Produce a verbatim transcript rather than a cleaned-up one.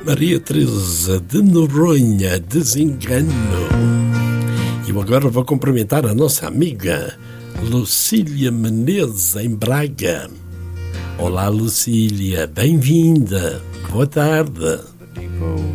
Maria Teresa de Noronha, Desengano. E eu agora vou cumprimentar a nossa amiga Lucília Menezes, em Braga. Olá, Lucília, bem-vinda. Boa tarde.